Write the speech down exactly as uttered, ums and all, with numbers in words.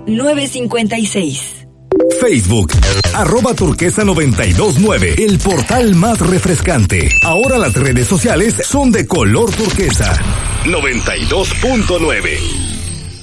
nueve cinco seis. Facebook, arroba turquesa noventa y dos nueve, el portal más refrescante. Ahora las redes sociales son de color turquesa. noventa y dos punto nueve.